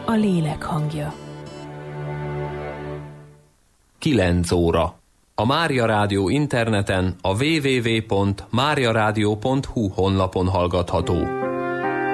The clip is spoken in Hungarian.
a lélek hangja. 9 óra. A Mária Rádió interneten a www.mariaradio.hu honlapon hallgatható.